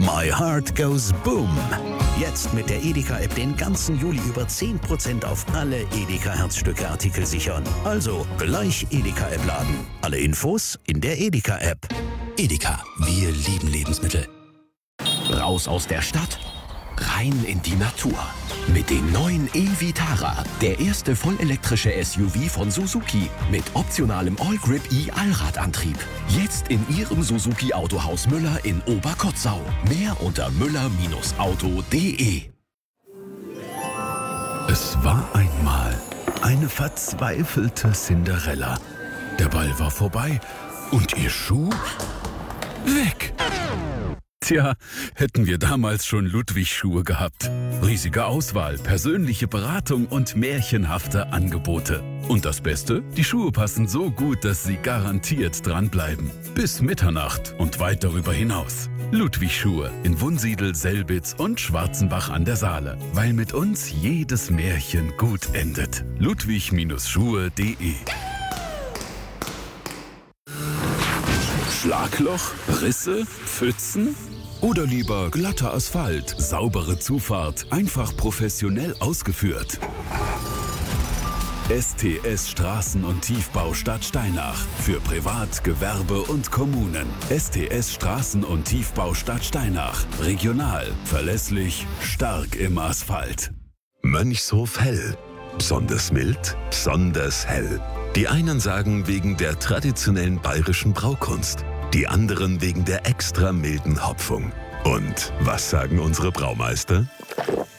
My Heart Goes Boom. Jetzt mit der Edeka-App den ganzen Juli über 10% auf alle Edeka-Herzstücke-Artikel sichern. Also gleich Edeka-App laden. Alle Infos in der Edeka-App. Edeka, wir lieben Lebensmittel. Raus aus der Stadt, rein in die Natur. Mit dem neuen e-Vitara, der erste vollelektrische SUV von Suzuki mit optionalem All-Grip E-Allradantrieb. Jetzt in Ihrem Suzuki Autohaus Müller in Oberkotzau. Mehr unter müller-auto.de. Es war einmal eine verzweifelte Cinderella. Der Ball war vorbei und ihr Schuh weg. Tja, hätten wir damals schon Ludwig-Schuhe gehabt. Riesige Auswahl, persönliche Beratung und märchenhafte Angebote. Und das Beste? Die Schuhe passen so gut, dass Sie garantiert dranbleiben. Bis Mitternacht und weit darüber hinaus. Ludwig-Schuhe in Wunsiedel, Selbitz und Schwarzenbach an der Saale. Weil mit uns jedes Märchen gut endet. ludwig-schuhe.de. Schlagloch? Risse? Pfützen? Oder lieber glatter Asphalt, saubere Zufahrt, einfach professionell ausgeführt? STS Straßen- und Tiefbau Stadt Steinach. Für Privat, Gewerbe und Kommunen. STS Straßen- und Tiefbau Stadt Steinach. Regional, verlässlich, stark im Asphalt. Mönchshof Hell. Besonders mild, besonders hell. Die einen sagen wegen der traditionellen bayerischen Braukunst. Die anderen wegen der extra milden Hopfung. Und was sagen unsere Braumeister?